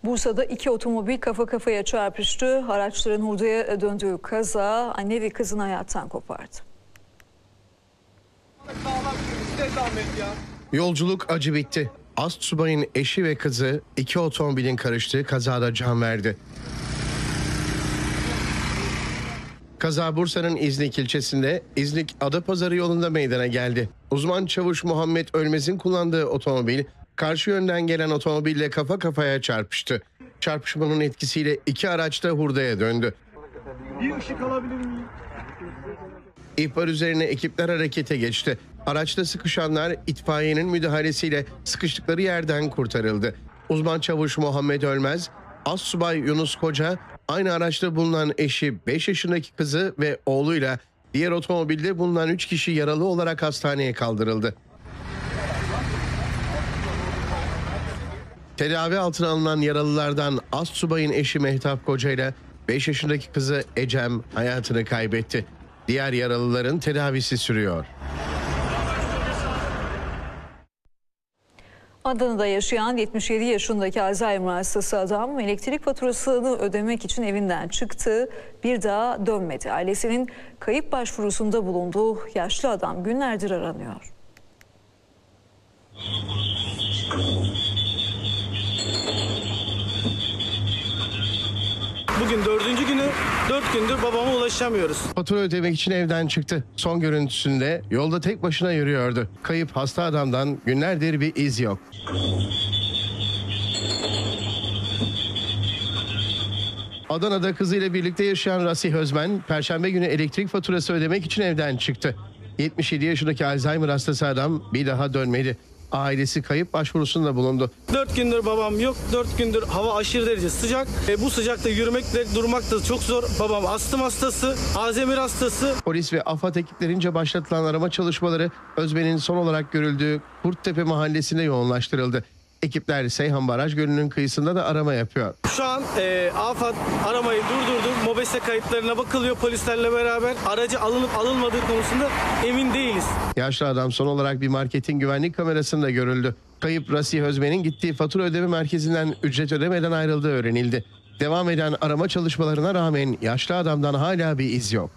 Bursa'da iki otomobil kafa kafaya çarpıştı. Araçların hurdaya döndüğü kaza anne ve kızın hayattan kopardı. Yolculuk acı bitti. Astsubay'ın eşi ve kızı iki otomobilin karıştığı kazada can verdi. Kaza Bursa'nın İznik ilçesinde İznik Adapazarı yolunda meydana geldi. Uzman çavuş Muhammed Ölmez'in kullandığı otomobil karşı yönden gelen otomobille kafa kafaya çarpıştı. Çarpışmanın etkisiyle iki araç da hurdaya döndü. Bir ışık alabilir miyim? İhbar üzerine ekipler harekete geçti. Araçta sıkışanlar itfaiyenin müdahalesiyle sıkıştıkları yerden kurtarıldı. Uzman çavuş Muhammed Ölmez, Astsubay Yunus Koca, aynı araçta bulunan eşi 5 yaşındaki kızı ve oğluyla diğer otomobilde bulunan 3 kişi yaralı olarak hastaneye kaldırıldı. Tedavi altına alınan yaralılardan Astsubay'ın eşi Mehtap Koca ile 5 yaşındaki kızı Ecem hayatını kaybetti. Diğer yaralıların tedavisi sürüyor. Adana'da yaşayan 77 yaşındaki Alzheimer hastası adam elektrik faturasını ödemek için evinden çıktı. Bir daha dönmedi. Ailesinin kayıp başvurusunda bulunduğu yaşlı adam günlerdir aranıyor. Bugün 4. günü, 4 gündür babama ulaşamıyoruz. Fatura ödemek için evden çıktı. Son görüntüsünde yolda tek başına yürüyordu. Kayıp hasta adamdan günlerdir bir iz yok. Adana'da kızıyla birlikte yaşayan Rasih Özmen, Perşembe günü elektrik faturası ödemek için evden çıktı. 77 yaşındaki Alzheimer hastası adam bir daha dönmedi. Ailesi kayıp başvurusunda bulundu. 4 gündür babam yok, 4 gündür hava aşırı derece sıcak. Bu sıcakta yürümek de durmak da çok zor. Babam astım hastası, Alzheimer hastası. Polis ve AFAD ekiplerince başlatılan arama çalışmaları Özmen'in son olarak görüldüğü Kurttepe mahallesinde yoğunlaştırıldı. Ekipler Seyhan Baraj Gölü'nün kıyısında da arama yapıyor. Şu an AFAD aramayı durdurdu. MOBESE kayıtlarına bakılıyor polislerle beraber. Aracı alınıp alınmadığı konusunda emin değiliz. Yaşlı adam son olarak bir marketin güvenlik kamerasında görüldü. Kayıp Rasih Özmen'in gittiği fatura ödeme merkezinden ücret ödemeden ayrıldığı öğrenildi. Devam eden arama çalışmalarına rağmen yaşlı adamdan hala bir iz yok.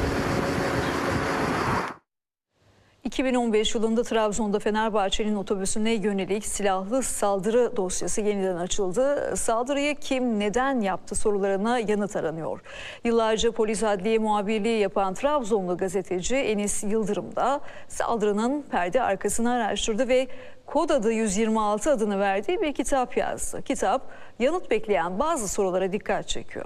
2015 yılında Trabzon'da Fenerbahçe'nin otobüsüne yönelik silahlı saldırı dosyası yeniden açıldı. Saldırıyı kim, neden yaptı sorularına yanıt aranıyor. Yıllarca polis adliye muhabirliği yapan Trabzonlu gazeteci Enis Yıldırım da saldırının perde arkasını araştırdı ve kod adı 126 adını verdiği bir kitap yazdı. Kitap yanıt bekleyen bazı sorulara dikkat çekiyor.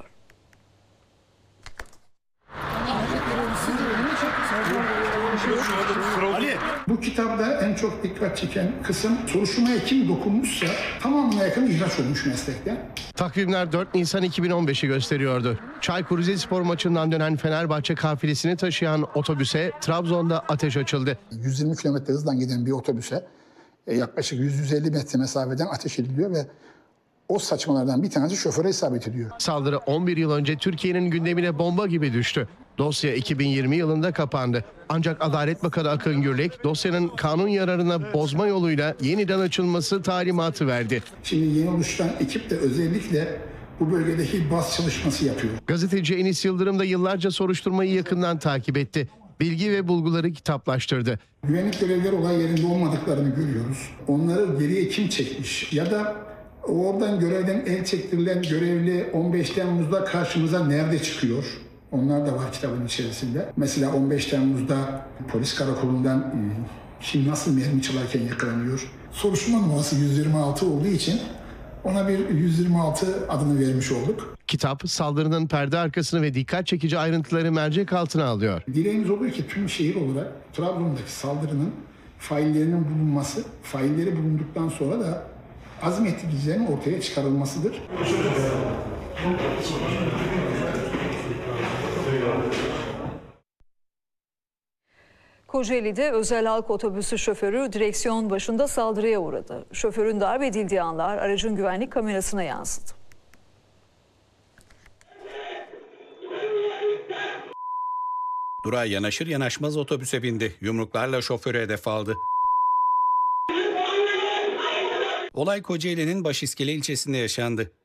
Bu kitapta en çok dikkat çeken kısım soruşturmaya kim dokunmuşsa tamamına yakın ihraç olmuş meslekten. Takvimler 4 Nisan 2015'i gösteriyordu. Çaykur Rizespor maçından dönen Fenerbahçe kafilesini taşıyan otobüse Trabzon'da ateş açıldı. 120 km hızdan giden bir otobüse yaklaşık 100-150 metre mesafeden ateş ediliyor ve o saçmalardan bir tanesi şoföre isabet ediyor. Saldırı 11 yıl önce Türkiye'nin gündemine bomba gibi düştü. Dosya 2020 yılında kapandı. Ancak Adalet Bakanı Akın Gürlek dosyanın kanun yararına bozma yoluyla yeniden açılması talimatı verdi. Şimdi yeni oluşan ekip de özellikle bu bölgedeki baz çalışması yapıyor. Gazeteci Enis Yıldırım da yıllarca soruşturmayı yakından takip etti. Bilgi ve bulguları kitaplaştırdı. Güvenlik görevlileri olay yerinde olmadıklarını görüyoruz. Onları geriye kim çekmiş ya da oradan görevden el çektirilen görevli 15 Temmuz'da karşımıza nerede çıkıyor? Onlar da var kitabın içerisinde. Mesela 15 Temmuz'da polis karakolundan kim nasıl mermi çalarken yakalanıyor? Soruşturma numarası 126 olduğu için ona bir 126 adını vermiş olduk. Kitap saldırının perde arkasını ve dikkat çekici ayrıntıları mercek altına alıyor. Dileğimiz oluyor ki tüm şehir olarak Trabzon'daki saldırının faillerinin bulunması, failleri bulunduktan sonra da azmettiricilerin ortaya çıkarılmasıdır. Kocaeli'de özel halk otobüsü şoförü direksiyon başında saldırıya uğradı. Şoförün darp edildiği anlar aracın güvenlik kamerasına yansıdı. Durağa yanaşır yanaşmaz otobüse bindi. Yumruklarla şoförü hedef aldı. Olay Kocaeli'nin Başiskele ilçesinde yaşandı.